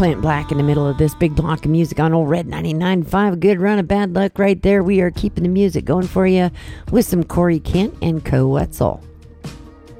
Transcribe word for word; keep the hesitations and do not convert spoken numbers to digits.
Clint Black in the middle of this big block of music on old Red ninety-nine point five. A good run of bad luck right there. We are keeping the music going for you with some Corey Kent and Co. Wetzel.